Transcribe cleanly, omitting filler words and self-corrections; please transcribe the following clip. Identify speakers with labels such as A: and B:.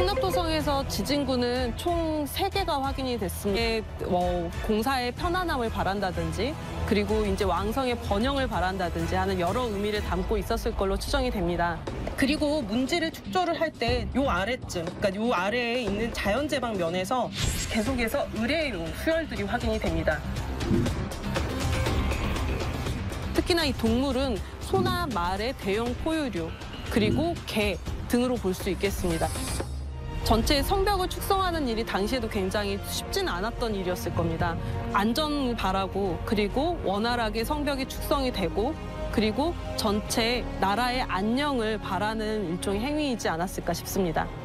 A: 청락도성에서 지진구는 총 3개가 확인이 됐습니다. 공사의 편안함을 바란다든지 그리고 이제 왕성의 번영을 바란다든지 하는 여러 의미를 담고 있었을 걸로 추정이 됩니다.
B: 그리고 문지를 축조를 할 때 요 아래쯤, 그러니까 요 아래에 있는 자연재방 면에서 계속해서 의뢰용 수열들이 확인이 됩니다.
A: 특히나 이 동물은 소나 말의 대형 포유류, 그리고 개 등으로 볼 수 있겠습니다. 전체 성벽을 축성하는 일이 당시에도 굉장히 쉽지는 않았던 일이었을 겁니다. 안전을 바라고 그리고 원활하게 성벽이 축성이 되고 그리고 전체 나라의 안녕을 바라는 일종의 행위이지 않았을까 싶습니다.